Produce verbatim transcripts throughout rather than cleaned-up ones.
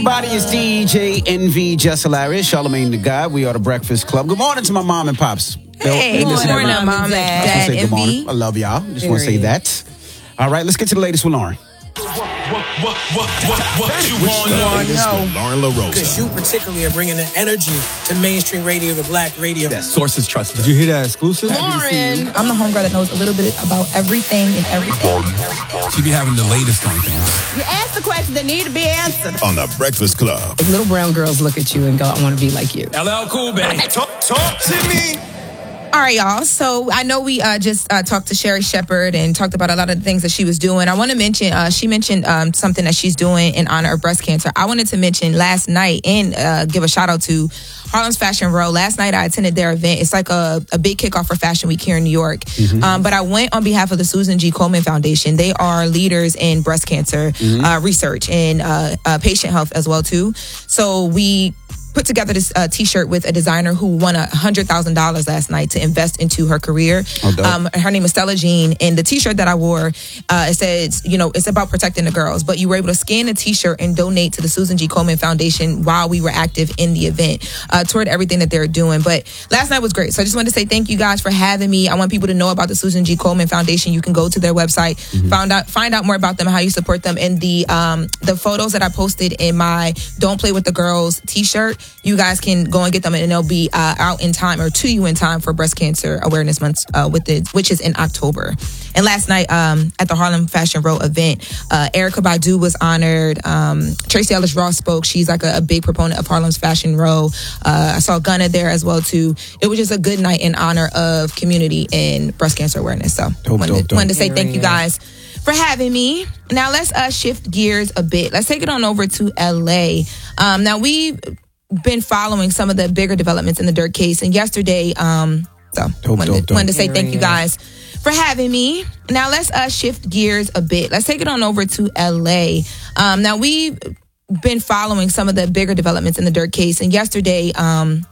Everybody, it's D J N V, Just Hilarious, Charlamagne the God. We are the Breakfast Club. Good morning to my mom and pops. Hey, good morning, mom and dad. Say good morning. I love y'all. Just want to say that. All right, let's get to the latest with Lauren. What, what, what, what, what you want to know? Lauren LaRosa. Because you particularly are bringing the energy to mainstream radio, to black radio. That sources trusted. Did you hear that exclusive? Lauren. I'm the homegirl that knows a little bit about everything and everything. She be having the latest on things. You ask the questions that need to be answered. On the Breakfast Club. If little brown girls look at you and go, I want to be like you. L L Cool, baby. Talk, talk to me. All right, y'all. So I know we uh, just uh, talked to Sherri Shepherd and talked about a lot of the things that she was doing. I want to mention, uh, she mentioned um, something that she's doing in honor of breast cancer. I wanted to mention last night and uh, give a shout out to Harlem's Fashion Row. Last night I attended their event. It's like a, a big kickoff for Fashion Week here in New York. Mm-hmm. Um, but I went on behalf of the Susan G. Komen Foundation. They are leaders in breast cancer mm-hmm. uh, research and uh, uh, patient health as well too. So we put together this uh, T-shirt with a designer who won a hundred thousand dollars last night to invest into her career. Oh, um, her name is Stella Jean, and the T-shirt that I wore, uh, it says, you know, it's about protecting the girls. But you were able to scan the T-shirt and donate to the Susan G. Komen Foundation while we were active in the event uh, toward everything that they're doing. But last night was great, so I just wanted to say thank you guys for having me. I want people to know about the Susan G. Komen Foundation. You can go to their website, mm-hmm. find out find out more about them, how you support them, and the um, the photos that I posted in my Don't Play with the Girls T-shirt. You guys can go and get them, and they'll be uh, out in time or to you in time for Breast Cancer Awareness Month, uh, with it, which is in October. And last night um, at the Harlem Fashion Row event, uh, Erykah Badu was honored. Um, Tracy Ellis Ross spoke. She's like a, a big proponent of Harlem's Fashion Row. Uh, I saw Gunna there as well too. It was just a good night in honor of community and breast cancer awareness. So dope, wanted, dope, dope. wanted to say thank you guys for having me. Now let's uh, shift gears a bit. Let's take it on over to L A. Um, now we've been following some of the bigger developments in the Dirk case, and yesterday, um, so dope, wanted, dope, dope. wanted to say thank you guys for having me. Now let's uh, shift gears a bit. Let's take it on over to L A. Um, now we've been following some of the bigger developments in the Dirk case, and yesterday, um,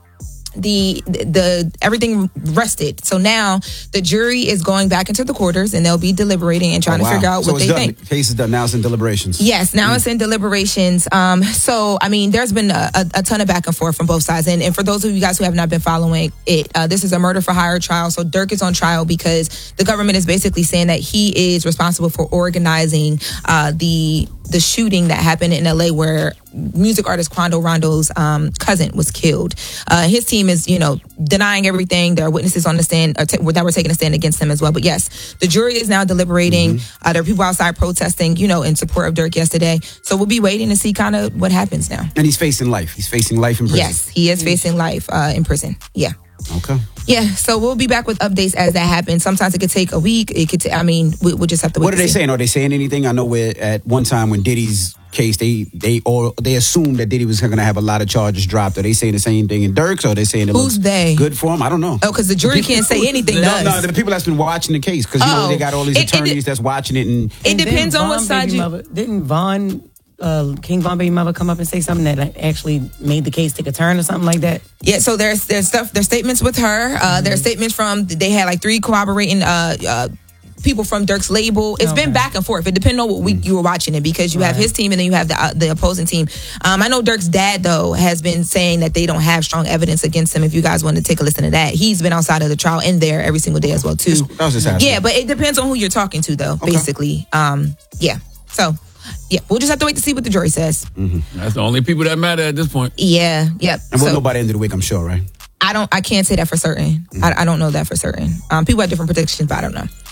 the the everything rested. So now the jury is going back into the quarters, and they'll be deliberating and trying oh, wow. to figure out so what they done. think. The case is done. Now it's in deliberations. Yes, now mm. it's in deliberations. Um, so, I mean, there's been a, a, a ton of back and forth from both sides. And, and for those of you guys who have not been following it, uh, this is a murder for hire trial. So Dirk is on trial because the government is basically saying that he is responsible for organizing uh, the the shooting that happened in L A where music artist Quando Rondo's um, cousin was killed. Uh, his team is, you know, denying everything. There are witnesses on the stand uh, t- that were taking a stand against him as well. But yes, the jury is now deliberating. Mm-hmm. Uh, there are people outside protesting, you know, in support of Dirk yesterday. So we'll be waiting to see kind of what happens now. And he's facing life. He's facing life in prison. Yes, he is facing life uh, in prison. Yeah. Okay. Yeah, so we'll be back with updates as that happens. Sometimes it could take a week. It could. T- I mean, we, we'll just have to wait. What are to they see. saying? Are they saying anything? I know where at one time when Diddy's case, they they or they assumed that Diddy was going to have a lot of charges dropped. Are they saying the same thing in Dirk's? Or are they saying it Who's looks they? good for him? I don't know. Oh, because the jury can't say anything. to No, us. no, the people that's been watching the case, because you Oh. know they got all these It- it- attorneys that's watching it, and It depends on what Von side Baby you. Mother, didn't Von, uh, King Von Baby Mother come up and say something that like, actually made the case take a turn or something like that? Yeah, so there's there's stuff. There's statements with her. Uh, mm-hmm. There's statements from. They had like three corroborating. Uh, uh, people from Dirk's label. It's okay. been back and forth. It depends on what week you were watching it, because you right. have his team and then you have the uh, the opposing team. Um, I know Dirk's dad though has been saying that they don't have strong evidence against him. If you guys want to take a listen to that, he's been outside of the trial and there every single day as well too. That was just asking. Yeah, but it depends on who you're talking to though. Okay. Basically, um, yeah. So. Yeah, we'll just have to wait to see what the jury says. Mm-hmm. That's the only people that matter at this point. Yeah, yep. And we'll So- know by the end of the week, I'm sure, right? I don't. I can't say that for certain. Mm-hmm. I, I don't know that for certain. Um, people have different predictions, but I don't know.